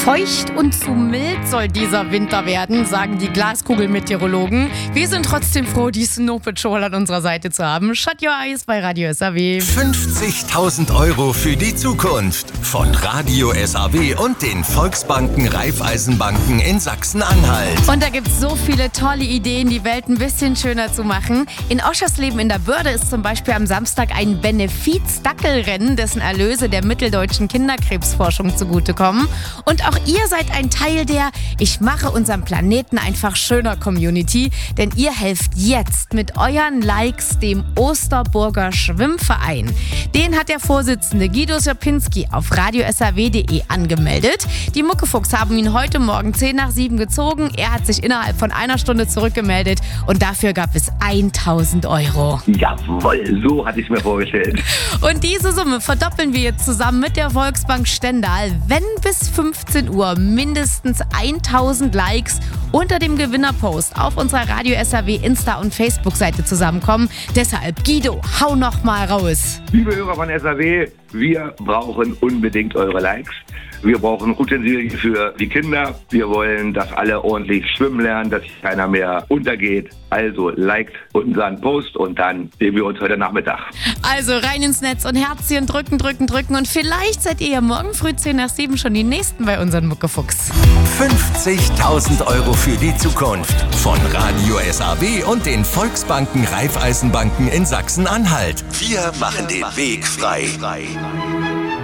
Feucht und zu mild soll dieser Winter werden, sagen die Glaskugelmeteorologen. Wir sind trotzdem froh, die Snow Patrol an unserer Seite zu haben. Shut Your Eyes bei Radio SAW. 50.000 Euro für die Zukunft von Radio SAW und den Volksbanken Raiffeisenbanken in Sachsen-Anhalt. Und da gibt es so viele tolle Ideen, die Welt ein bisschen schöner zu machen. In Oschersleben in der Börde ist zum Beispiel am Samstag ein Benefiz-Dackelrennen, dessen Erlöse der mitteldeutschen Kinderkrebsforschung zugutekommen. Und auch ihr seid ein Teil der Ich mache unseren Planeten einfach schöner Community, denn ihr helft jetzt mit euren Likes dem Osterburger Schwimmverein. Den hat der Vorsitzende Guido Sierpinski auf radiosaw.de angemeldet. Die Muckefuchs haben ihn heute Morgen 6:10 gezogen. Er hat sich innerhalb von einer Stunde zurückgemeldet und dafür gab es 1.000 Euro. Jawohl, so hatte ich es mir vorgestellt. Und diese Summe verdoppeln wir jetzt zusammen mit der Volksbank Stendal, wenn bis 15 Uhr mindestens 1.000 Likes unter dem Gewinnerpost auf unserer Radio SAW Insta- und Facebook-Seite zusammenkommen. Deshalb, Guido, hau noch mal raus. Liebe Hörer von SAW, wir brauchen unbedingt eure Likes. Wir brauchen Utensilien für die Kinder. Wir wollen, dass alle ordentlich schwimmen lernen, dass keiner mehr untergeht. Also liked unseren Post und dann sehen wir uns heute Nachmittag. Also rein ins Netz und Herzchen drücken, drücken, drücken. Und vielleicht seid ihr ja morgen früh 6:10 schon die Nächsten bei unseren Muckefuchs. 50.000 Euro für die Zukunft von Radio SAW und den Volksbanken Raiffeisenbanken in Sachsen-Anhalt. Wir machen den Weg frei.